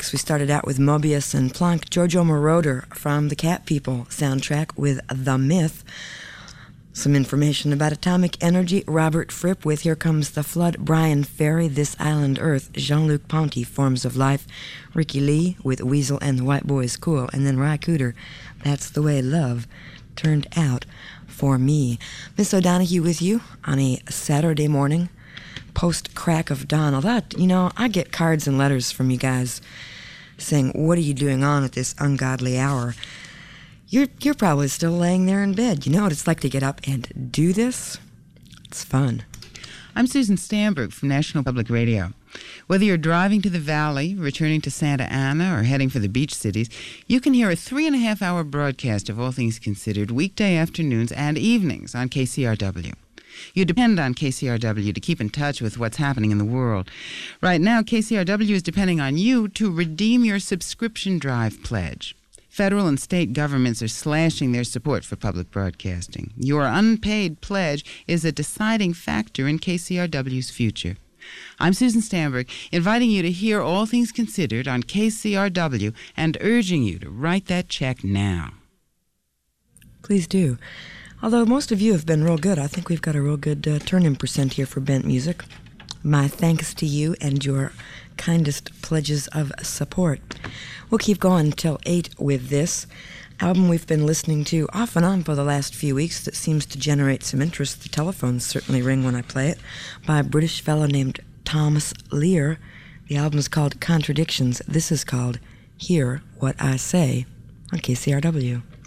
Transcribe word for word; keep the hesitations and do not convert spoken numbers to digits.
tracks. We started out with Mobius and Planck, Giorgio Moroder from the Cat People soundtrack with The Myth. Some information about atomic energy, Robert Fripp with Here Comes the Flood, Brian Ferry, This Island Earth, Jean-Luc Ponty, Forms of Life, Ricky Lee with Weasel and the White Boys Cool, and then Ry Cooder, That's the Way Love Turned Out for Me. Miss O'Donoghue with you on a Saturday morning, post-crack of dawn. Although, you know, I get cards and letters from you guys saying, what are you doing on at this ungodly hour? You're you're probably still laying there in bed. You know what it's like to get up and do this? It's fun. I'm Susan Stamberg from National Public Radio. Whether you're driving to the Valley, returning to Santa Ana, or heading for the beach cities, you can hear a three and a half hour broadcast of All Things Considered weekday afternoons and evenings on K C R W. You depend on K C R W to keep in touch with what's happening in the world. Right now, K C R W is depending on you to redeem your subscription drive pledge. Federal and state governments are slashing their support for public broadcasting. Your unpaid pledge is a deciding factor in K C R W's future. I'm Susan Stamberg, inviting you to hear All Things Considered on K C R W and urging you to write that check now. Please do. Although most of you have been real good, I think we've got a real good uh, turn-in percent here for Bent Music. My thanks to you and your kindest pledges of support. We'll keep going until eight with this album we've been listening to off and on for the last few weeks that seems to generate some interest. The telephones certainly ring when I play it, by a British fellow named Thomas Lear. The album is called Contradictions. This is called Hear What I Say on K C R W.